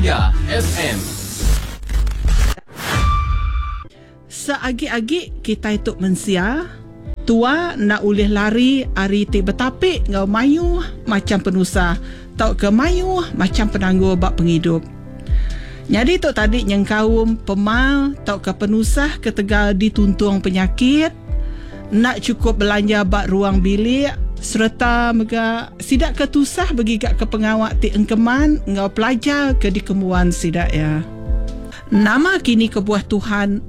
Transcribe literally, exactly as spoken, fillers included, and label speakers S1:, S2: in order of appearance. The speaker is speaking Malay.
S1: Gegar F M.
S2: Seagi-agi kita itu mensia tua nak ulih lari ari ti betapik ngau mayu macam penusah tau ke mayu macam penangguh bak penghidup. Jadi tu tadi yang kaum pemal tau ke penusah ke tegal dituntung penyakit nak cukup belanja bak ruang bilik serta mega sidak ketusah bagi gak ke pengawak ti engkeman ngau pelajar ke dikemuan sidak ya. Nama kini kebuah Tuhan